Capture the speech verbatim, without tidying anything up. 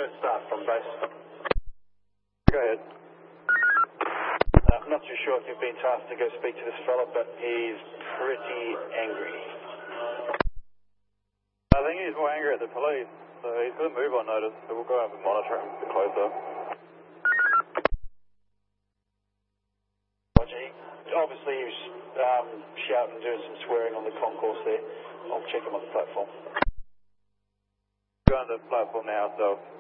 good start from base. Go ahead. Uh, I'm not too sure if you've been tasked to go speak to this fella, but he's pretty angry. I think he's more angry at the police, so he's going to move on notice, so we'll go over and monitor him a bit closer. Roger. Obviously, he was um, shouting and doing some swearing on the concourse there. I'll check him on the platform. Go on the platform now, so